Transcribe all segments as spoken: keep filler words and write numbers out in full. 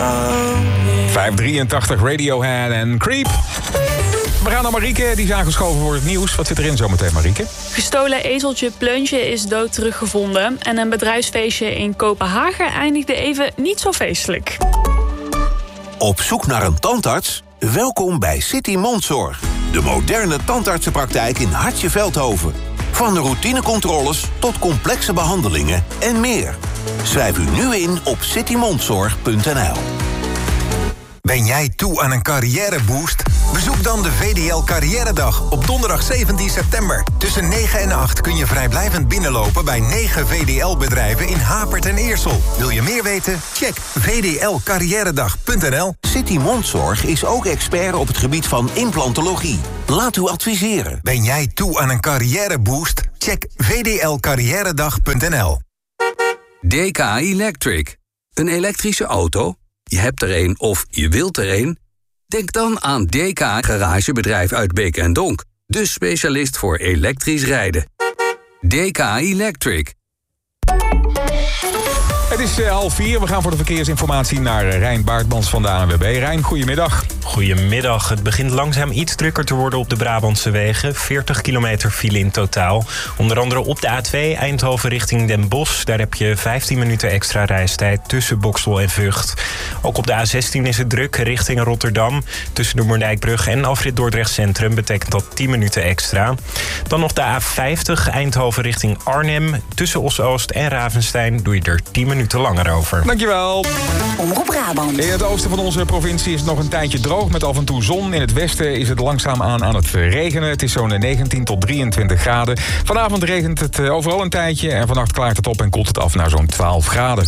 vijf drieëntachtig Radiohead en Creep. We gaan naar Marieke, die is aangeschoven voor het nieuws. Wat zit erin zometeen, Marieke? Gestolen ezeltje Pleuntje is dood teruggevonden. En een bedrijfsfeestje in Kopenhagen eindigde even niet zo feestelijk. Op zoek naar een tandarts? Welkom bij City Mondzorg. De moderne tandartsenpraktijk in Hartje Veldhoven. Van routinecontroles tot complexe behandelingen en meer. Schrijf u nu in op city mondzorg punt n l. Ben jij toe aan een carrièreboost? Bezoek dan de V D L Carrièredag op donderdag zeventien september. Tussen negen en acht kun je vrijblijvend binnenlopen bij negen V D L-bedrijven in Hapert en Eersel. Wil je meer weten? Check v d l carrièredag punt n l. City Mondzorg is ook expert op het gebied van implantologie. Laat u adviseren. Ben jij toe aan een carrièreboost? Check v d l carrièredag punt n l. D K Electric. Een elektrische auto? Je hebt er een of je wilt er een? Denk dan aan D K Garagebedrijf uit Beek en Donk. De specialist voor elektrisch rijden. D K Electric. Het is uh, half vier. We gaan voor de verkeersinformatie naar uh, Rijn Baartmans van de A N W B. Rijn, goedemiddag. Goedemiddag. Het begint langzaam iets drukker te worden op de Brabantse wegen. veertig kilometer file in totaal. Onder andere op de A twee Eindhoven richting Den Bosch. Daar heb je vijftien minuten extra reistijd tussen Boxtel en Vught. Ook op de A zestien is het druk richting Rotterdam. Tussen de Moerdijkbrug en afrit Dordrecht Centrum betekent dat tien minuten extra. Dan nog de A vijftig Eindhoven richting Arnhem. Tussen Os-Oost en Ravenstein doe je er tien minuten langer over. Dankjewel. Omroep Brabant. In het oosten van onze provincie is het nog een tijdje droog met af en toe zon. In het westen is het langzaam aan aan het regenen. Het is zo'n negentien tot drieëntwintig graden. Vanavond regent het overal een tijdje en vannacht klaart het op en koelt het af naar zo'n twaalf graden.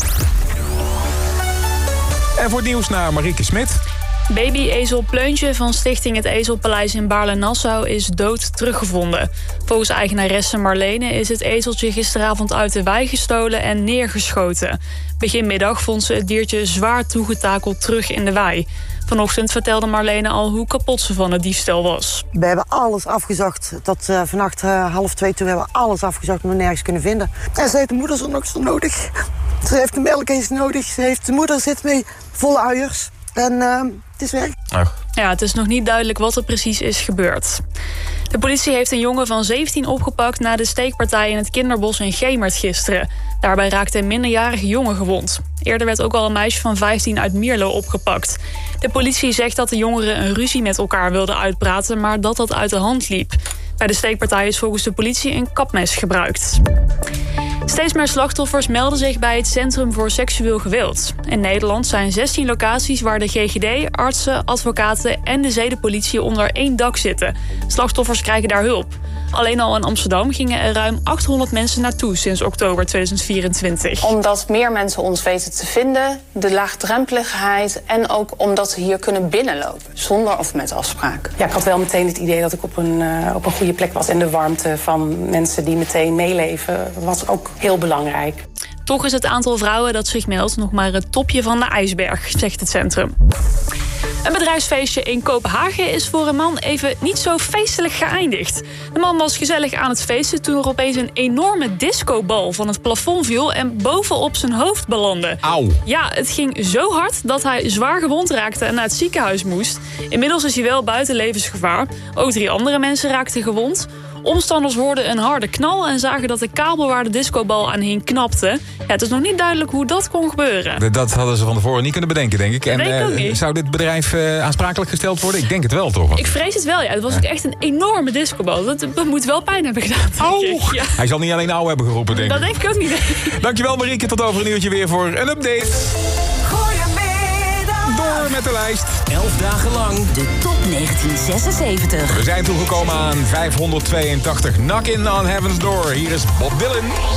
En voor het nieuws naar Marieke Smit. Baby-ezel Pleuntje van stichting Het Ezelpaleis in Baarle-Nassau is dood teruggevonden. Volgens eigenaresse Marlene is het ezeltje gisteravond uit de wei gestolen en neergeschoten. Begin middag vond ze het diertje zwaar toegetakeld terug in de wei. Vanochtend vertelde Marlene al hoe kapot ze van het diefstal was. We hebben alles afgezocht. Tot uh, vannacht uh, half twee toe hebben we alles afgezocht, maar nergens kunnen vinden. En ze heeft de moeder zo nog zo nodig. Ze heeft de melk eens nodig. Ze heeft, de moeder zit mee volle uiers. En uh, het is weg. Ach. Ja, het is nog niet duidelijk wat er precies is gebeurd. De politie heeft een jongen van zeventien opgepakt na de steekpartij in het kinderbos in Gemert gisteren. Daarbij raakte een minderjarige jongen gewond. Eerder werd ook al een meisje van vijftien uit Mierlo opgepakt. De politie zegt dat de jongeren een ruzie met elkaar wilden uitpraten, maar dat dat uit de hand liep. Bij de steekpartij is volgens de politie een kapmes gebruikt. Steeds meer slachtoffers melden zich bij het Centrum voor Seksueel Geweld. In Nederland zijn zestien locaties waar de G G D, artsen, advocaten en de zedenpolitie onder één dak zitten. Slachtoffers krijgen daar hulp. Alleen al in Amsterdam gingen er ruim achthonderd mensen naartoe sinds oktober tweeduizend vierentwintig. Omdat meer mensen ons weten te vinden, de laagdrempeligheid en ook omdat we hier kunnen binnenlopen, zonder of met afspraak. Ja, ik had wel meteen het idee dat ik op een, uh, op een goede plek was. En de warmte van mensen die meteen meeleven was ook heel belangrijk. Toch is het aantal vrouwen dat zich meldt nog maar het topje van de ijsberg, zegt het centrum. Een bedrijfsfeestje in Kopenhagen is voor een man even niet zo feestelijk geëindigd. De man was gezellig aan het feesten toen er opeens een enorme discobal van het plafond viel en bovenop zijn hoofd belandde. Auw. Ja, het ging zo hard dat hij zwaar gewond raakte en naar het ziekenhuis moest. Inmiddels is hij wel buiten levensgevaar. Ook drie andere mensen raakten gewond. Omstanders hoorden een harde knal en zagen dat de kabel waar de discobal aan hing knapte. Ja, het is nog niet duidelijk hoe dat kon gebeuren. Dat hadden ze van tevoren niet kunnen bedenken, denk ik. Dat en weet ik ook uh, niet. Zou dit bedrijf uh, aansprakelijk gesteld worden? Ik denk het wel, toch? Ik vrees het wel, ja. Het was ook echt een enorme discobal. Dat, dat moet wel pijn hebben gedaan, denk ik. Ja. Hij zal niet alleen ouw hebben geroepen, denk ik. Dat denk ik ook niet. Dankjewel, Marieke. Tot over een uurtje weer voor een update. Door met de lijst. elf dagen lang de top negentien zesenzeventig. We zijn toegekomen aan vijfhonderdtweeëntachtig. Knock in on Heaven's Door. Hier is Bob Dylan.